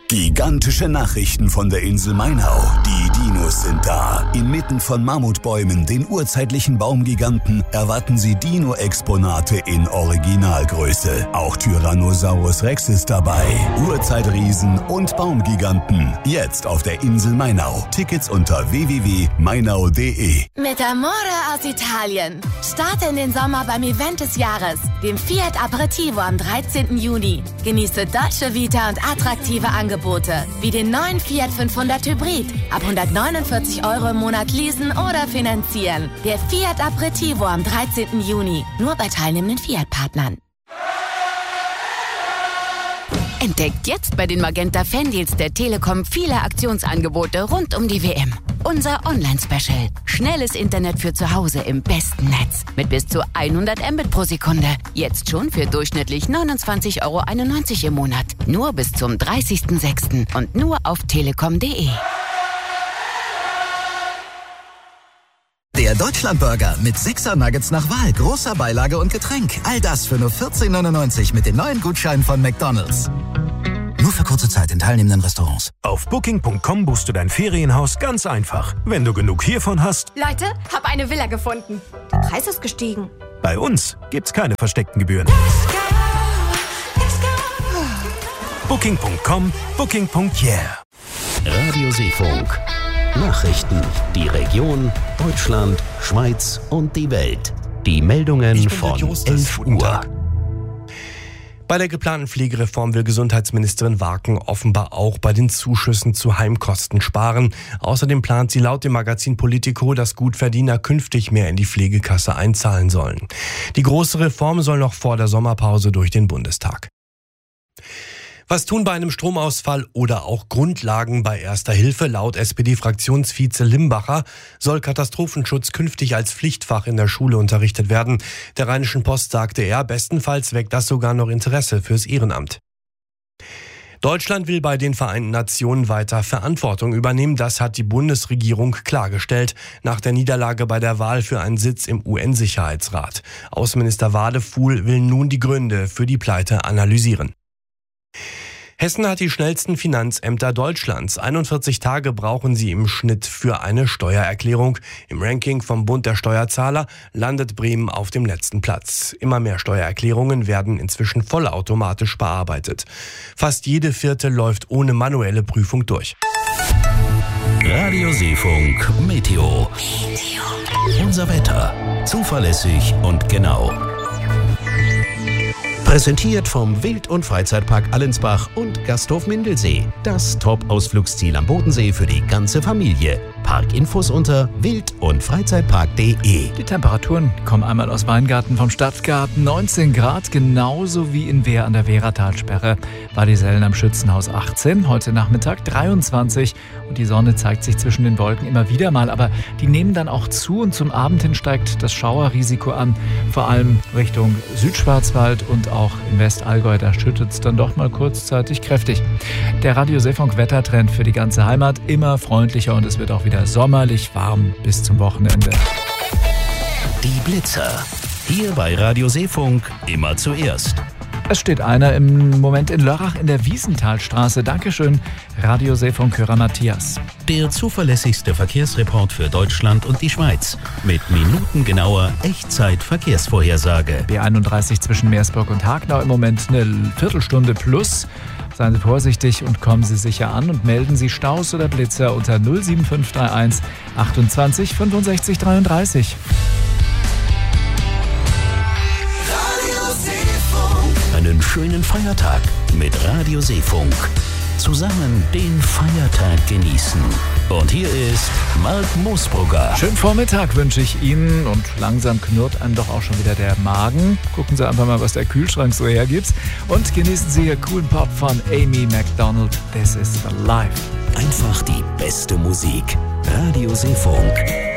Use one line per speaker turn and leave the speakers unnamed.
Gigantische Nachrichten von der Insel Mainau. Die Dinos sind da. Inmitten von Mammutbäumen, den urzeitlichen Baumgiganten, erwarten Sie Dino-Exponate in Originalgröße. Auch Tyrannosaurus Rex ist dabei. Urzeitriesen und Baumgiganten. Jetzt auf der Insel Mainau. Tickets unter www.mainau.de.
Mit Amore aus Italien. Starte in den Sommer beim Event des Jahres, dem Fiat Aperitivo am 13. Juni. Genieße Dolce Vita und attraktive Angebote, wie den neuen Fiat 500 Hybrid. Ab 149 € im Monat leasen oder finanzieren. Der Fiat Aperitivo am 13. Juni. Nur bei teilnehmenden Fiat-Partnern. Entdeckt jetzt bei den Magenta Fandeals der Telekom viele Aktionsangebote rund um die WM. Unser Online-Special. Schnelles Internet für zu Hause im besten Netz. Mit bis zu 100 Mbit pro Sekunde. Jetzt schon für durchschnittlich 29,91 € im Monat. Nur bis zum 30.06. und nur auf telekom.de.
Der Deutschlandburger mit 6er Nuggets nach Wahl, großer Beilage und Getränk. All das für nur 14,99 € mit den neuen Gutscheinen von McDonald's. Nur für kurze Zeit in teilnehmenden Restaurants.
Auf Booking.com buchst du dein Ferienhaus ganz einfach. Wenn du genug hiervon hast...
Leute, hab eine Villa gefunden. Der Preis ist gestiegen.
Bei uns gibt's keine versteckten Gebühren. Booking.com, Booking.yeah.
Radio Seefunk. Nachrichten, die Region, Deutschland, Schweiz und die Welt. Die Meldungen von 11 Uhr.
Bei der geplanten Pflegereform will Gesundheitsministerin Waken offenbar auch bei den Zuschüssen zu Heimkosten sparen. Außerdem plant sie laut dem Magazin Politico, dass Gutverdiener künftig mehr in die Pflegekasse einzahlen sollen. Die große Reform soll noch vor der Sommerpause durch den Bundestag. Was tun bei einem Stromausfall oder auch Grundlagen bei Erster Hilfe? Laut SPD-Fraktionsvize Limbacher soll Katastrophenschutz künftig als Pflichtfach in der Schule unterrichtet werden. Der Rheinischen Post sagte er, bestenfalls weckt das sogar noch Interesse fürs Ehrenamt. Deutschland will bei den Vereinten Nationen weiter Verantwortung übernehmen. Das hat die Bundesregierung klargestellt nach der Niederlage bei der Wahl für einen Sitz im UN-Sicherheitsrat. Außenminister Wadefuhl will nun die Gründe für die Pleite analysieren. Hessen hat die schnellsten Finanzämter Deutschlands. 41 Tage brauchen sie im Schnitt für eine Steuererklärung. Im Ranking vom Bund der Steuerzahler landet Bremen auf dem letzten Platz. Immer mehr Steuererklärungen werden inzwischen vollautomatisch bearbeitet. Fast jede vierte läuft ohne manuelle Prüfung durch.
Radio Seefunk Meteo. Unser Wetter. Zuverlässig und genau. Präsentiert vom Wild- und Freizeitpark Allensbach und Gasthof Mindelsee. Das Top-Ausflugsziel am Bodensee für die ganze Familie. Parkinfos unter wild- und freizeitpark.de.
Die Temperaturen kommen einmal aus Weingarten vom Stadtgarten. 19 Grad, genauso wie in Wehr an der Wehratalsperre. Wadisellen am Schützenhaus 18, heute Nachmittag 23. Und die Sonne zeigt sich zwischen den Wolken immer wieder mal, aber die nehmen dann auch zu und zum Abend hin steigt das Schauerrisiko an. Vor allem Richtung Südschwarzwald und auch im Westallgäu, da schüttet es dann doch mal kurzzeitig kräftig. Der Radio Seefunk Wettertrend für die ganze Heimat, immer freundlicher und es wird auch wieder sommerlich warm bis zum Wochenende.
Die Blitzer. Hier bei Radio Seefunk immer zuerst.
Es steht einer im Moment in Lörrach in der Wiesenthalstraße. Dankeschön, Radio Seefunk-Hörer Matthias.
Der zuverlässigste Verkehrsreport für Deutschland und die Schweiz. Mit minutengenauer Echtzeit-Verkehrsvorhersage.
B31 zwischen Meersburg und Hagnau im Moment eine Viertelstunde plus. Seien Sie vorsichtig und kommen Sie sicher an und melden Sie Staus oder Blitzer unter 07531 28 65 33.
Einen schönen Feiertag mit Radio Seefunk. Zusammen den Feiertag genießen. Und hier ist Mark Moosbrugger.
Schönen Vormittag wünsche ich Ihnen und langsam knurrt einem doch auch schon wieder der Magen. Gucken Sie einfach mal, was der Kühlschrank so hergibt und genießen Sie hier coolen Pop von Amy MacDonald. This is the Life.
Einfach die beste Musik. Radio Seefunk.